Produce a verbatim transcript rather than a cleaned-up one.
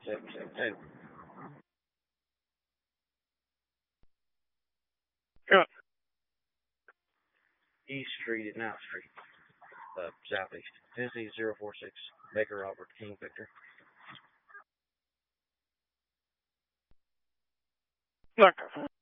seven seven two. Yeah. East Street at Ninth Street, uh, Southeast. Tennessee zero four six. Baker Robert King Victor. Okay.